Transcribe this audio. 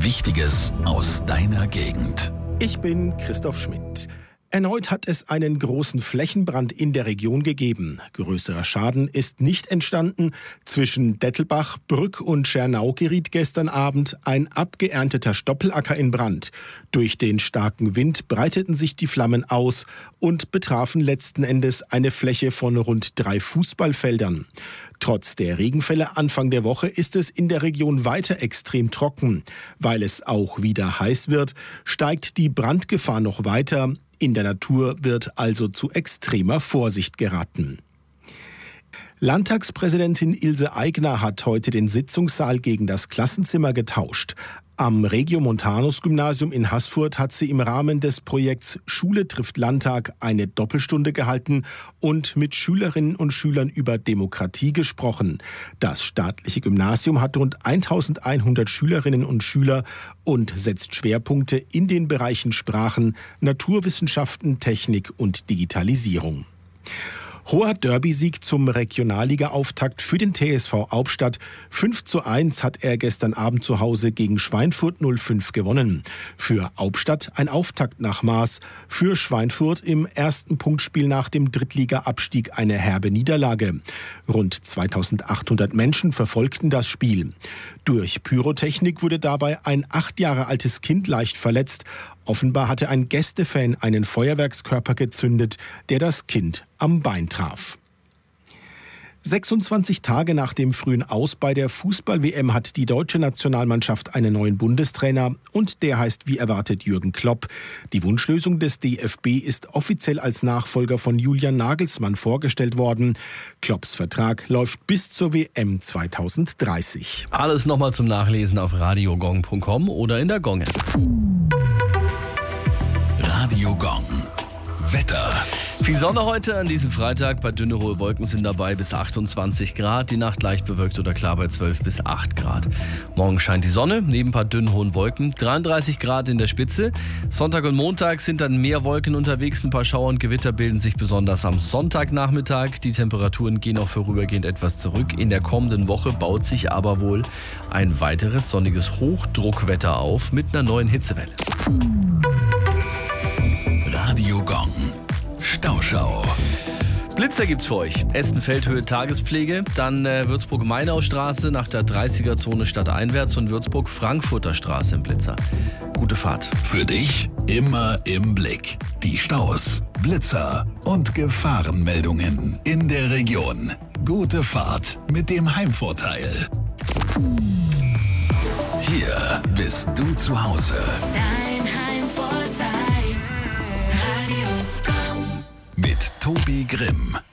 Wichtiges aus deiner Gegend. Ich bin Christoph Schmidt. Erneut hat es einen großen Flächenbrand in der Region gegeben. Größerer Schaden ist nicht entstanden. Zwischen Dettelbach, Brück und Schernau geriet gestern Abend ein abgeernteter Stoppelacker in Brand. Durch den starken Wind breiteten sich die Flammen aus und betrafen letzten Endes eine Fläche von rund 3 Fußballfeldern. Trotz der Regenfälle Anfang der Woche ist es in der Region weiter extrem trocken. Weil es auch wieder heiß wird, steigt die Brandgefahr noch weiter. In der Natur wird also zu extremer Vorsicht geraten. Landtagspräsidentin Ilse Aigner hat heute den Sitzungssaal gegen das Klassenzimmer getauscht. Am Regiomontanus-Gymnasium in Haßfurt hat sie im Rahmen des Projekts Schule trifft Landtag eine Doppelstunde gehalten und mit Schülerinnen und Schülern über Demokratie gesprochen. Das staatliche Gymnasium hat rund 1100 Schülerinnen und Schüler und setzt Schwerpunkte in den Bereichen Sprachen, Naturwissenschaften, Technik und Digitalisierung. Hoher Derby-Sieg zum Regionalliga-Auftakt für den TSV Albstadt. 5:1 hat er gestern Abend zu Hause gegen Schweinfurt 05 gewonnen. Für Albstadt ein Auftakt nach Maß. Für Schweinfurt im ersten Punktspiel nach dem Drittliga-Abstieg eine herbe Niederlage. Rund 2800 Menschen verfolgten das Spiel. Durch Pyrotechnik wurde dabei ein 8 Jahre altes Kind leicht verletzt. Offenbar hatte ein Gästefan einen Feuerwerkskörper gezündet, der das Kind am Bein traf. 26 Tage nach dem frühen Aus bei der Fußball-WM hat die deutsche Nationalmannschaft einen neuen Bundestrainer und der heißt wie erwartet Jürgen Klopp. Die Wunschlösung des DFB ist offiziell als Nachfolger von Julian Nagelsmann vorgestellt worden. Klopps Vertrag läuft bis zur WM 2030. Alles nochmal zum Nachlesen auf radiogong.com oder in der Gong-App. Radio Gong. Wetter. Viel Sonne heute an diesem Freitag. Bei dünne hohe Wolken sind dabei bis 28 Grad. Die Nacht leicht bewölkt oder klar bei 12 bis 8 Grad. Morgen scheint die Sonne, neben ein paar dünnen hohen Wolken. 33 Grad in der Spitze. Sonntag und Montag sind dann mehr Wolken unterwegs. Ein paar Schauer und Gewitter bilden sich besonders am Sonntagnachmittag. Die Temperaturen gehen auch vorübergehend etwas zurück. In der kommenden Woche baut sich aber wohl ein weiteres sonniges Hochdruckwetter auf mit einer neuen Hitzewelle. Radio Gong. Stauschau. Blitzer gibt's für euch. Essen-Feldhöhe Tagespflege, dann Würzburg-Mainau-Straße nach der 30er-Zone stadteinwärts und Würzburg-Frankfurter Straße im Blitzer. Gute Fahrt. Für dich immer im Blick. Die Staus, Blitzer und Gefahrenmeldungen in der Region. Gute Fahrt mit dem Heimvorteil. Hier bist du zu Hause. Dein Heimvorteil. Radio Gong. Mit Tobi Grimm.